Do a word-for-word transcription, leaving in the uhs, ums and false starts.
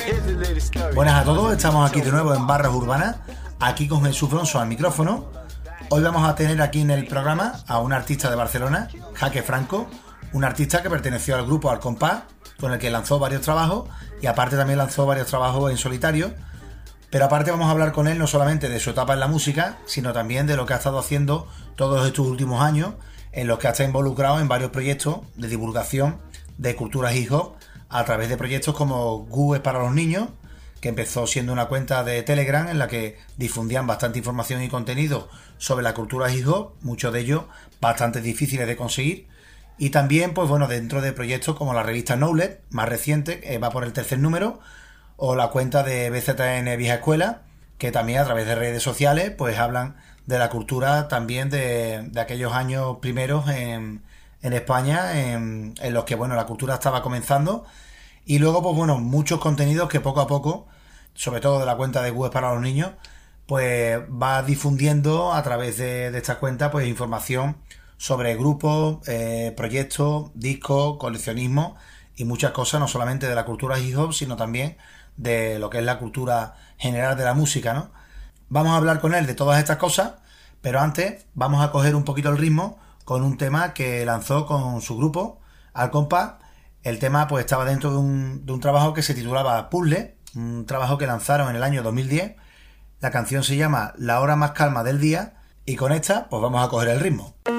Buenas a todos, estamos aquí de nuevo en Barras Urbanas, aquí con Jesús Bronson al micrófono. Hoy vamos a tener aquí en el programa a un artista de Barcelona, Jaque Franco, un artista que perteneció al grupo Al Compás, con el que lanzó varios trabajos y aparte también lanzó varios trabajos en solitario. Pero aparte vamos a hablar con él no solamente de su etapa en la música, sino también de lo que ha estado haciendo todos estos últimos años, en los que ha estado involucrado en varios proyectos de divulgación de cultura hip hop a través de proyectos como Gu es para los niños, que empezó siendo una cuenta de Telegram en la que difundían bastante información y contenido sobre la cultura hip hop, muchos de ellos bastante difíciles de conseguir. Y también, pues bueno, dentro de proyectos como la revista Knowledge, más reciente, que va por el tercer número, o la cuenta de B Z N Vieja Escuela, que también a través de redes sociales pues hablan de la cultura también de, de aquellos años primeros en, en España, en, en los que bueno la cultura estaba comenzando. Y luego pues bueno, muchos contenidos que poco a poco, sobre todo de la cuenta de Web para los niños, pues va difundiendo a través de, de esta cuenta pues información sobre grupos, eh, proyectos, discos, coleccionismo y muchas cosas, no solamente de la cultura hip hop, sino también de lo que es la cultura general de la música, ¿no? Vamos a hablar con él de todas estas cosas, pero antes vamos a coger un poquito el ritmo con un tema que lanzó con su grupo, Al Compás. El tema pues estaba dentro de un, de un trabajo que se titulaba Puzzle, un trabajo que lanzaron en el año dos mil diez. La canción se llama La hora más calma del día y con esta pues vamos a coger el ritmo.